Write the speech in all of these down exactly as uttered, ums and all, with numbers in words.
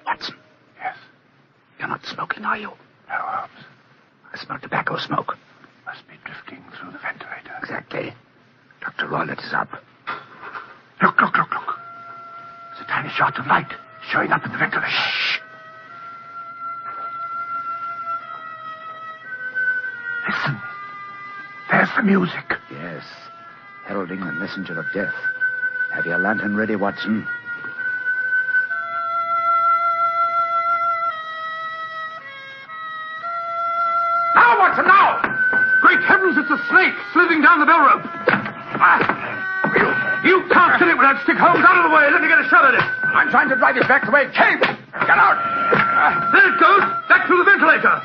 Watson. Yes? You're not smoking, are you? No, Holmes. I smell tobacco smoke. Must be drifting through the ventilator. Exactly. Doctor Roylott is up. Look, look, look, look. There's a tiny shot of light showing up in the ventilator. Shh. Listen. There's the music. Yes. Heralding the messenger of death. Have your lantern ready, Watson. Now, Watson, now! Great heavens, it's a snake slithering down the bell rope. Ah, you, you can't kill it without stick Holmes out of the way. Let me get a shot at it. I'm trying to drive it back the way it came. Get out. Ah, there it goes. Back through the ventilator.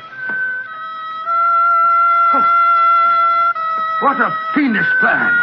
Oh. What a fiendish plan.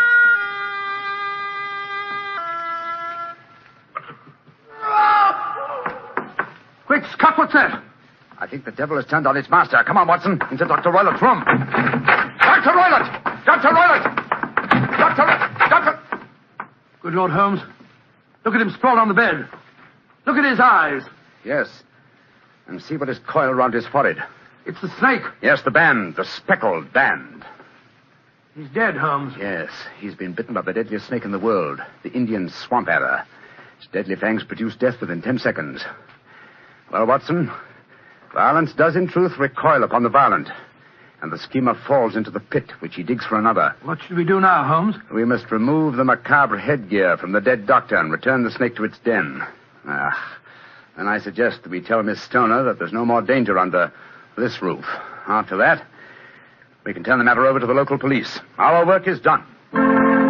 Quick, Scott, what's that? I think the devil has turned on its master. Come on, Watson, into Doctor Roylott's room. Doctor Roylott! Doctor Roylott! Doctor... Doctor... Good Lord, Holmes. Look at him sprawled on the bed. Look at his eyes. Yes. And see what is coiled round his forehead. It's the snake. Yes, the band. The speckled band. He's dead, Holmes. Yes, he's been bitten by the deadliest snake in the world, the Indian swamp adder. Its deadly fangs produce death within ten seconds. Well, Watson, violence does in truth recoil upon the violent, and the schemer falls into the pit which he digs for another. What should we do now, Holmes? We must remove the macabre headgear from the dead doctor and return the snake to its den. Ah, and I suggest that we tell Miss Stoner that there's no more danger under this roof. After that, we can turn the matter over to the local police. Our work is done.